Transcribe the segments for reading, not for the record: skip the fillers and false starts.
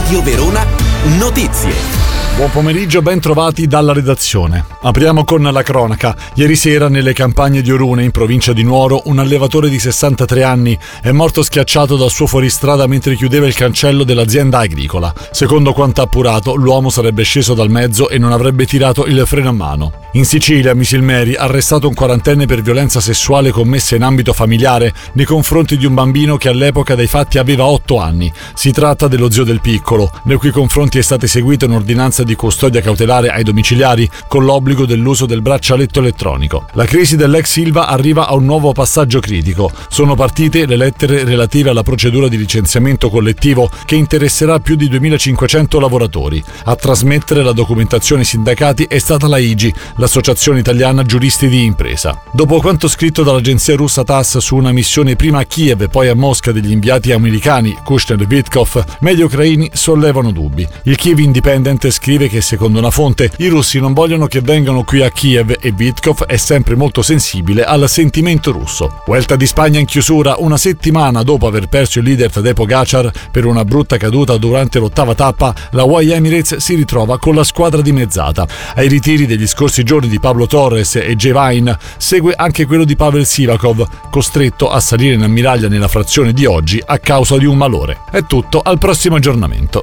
Radio Verona Notizie. Buon pomeriggio, ben trovati dalla redazione. Apriamo con la cronaca. Ieri sera nelle campagne di Orune, in provincia di Nuoro, un allevatore di 63 anni è morto schiacciato dal suo fuoristrada mentre chiudeva il cancello dell'azienda agricola. Secondo quanto appurato, l'uomo sarebbe sceso dal mezzo e non avrebbe tirato il freno a mano. In Sicilia, Misilmeri ha arrestato un quarantenne per violenza sessuale commessa in ambito familiare nei confronti di un bambino che all'epoca dei fatti aveva 8 anni. Si tratta dello zio del piccolo, nei cui confronti è stata eseguita un'ordinanza di custodia cautelare ai domiciliari con l'obbligo dell'uso del braccialetto elettronico. La crisi dell'ex Ilva arriva a un nuovo passaggio critico. Sono partite le lettere relative alla procedura di licenziamento collettivo che interesserà più di 2.500 lavoratori. A trasmettere la documentazione ai sindacati è stata la IGI, l'Associazione Italiana Giuristi di Impresa. Dopo quanto scritto dall'agenzia russa TASS su una missione prima a Kiev e poi a Mosca degli inviati americani Kushner e Witkoff, media ucraini sollevano dubbi. Il Kiev Independent scrive che secondo una fonte i russi non vogliono che vengano qui a Kiev e Witkoff è sempre molto sensibile al sentimento russo. Vuelta di Spagna in chiusura una settimana dopo aver perso il leader Tadej Pogacar per una brutta caduta durante l'8ª tappa, la Y Emirates si ritrova con la squadra dimezzata. Ai ritiri degli scorsi giorni di Pablo Torres e Jay Vine segue anche quello di Pavel Sivakov, costretto a salire in ammiraglia nella frazione di oggi a causa di un malore. È tutto, al prossimo aggiornamento.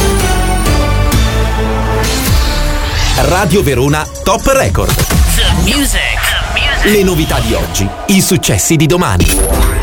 Radio Verona Top Record. The music. Le novità di oggi, i successi di domani.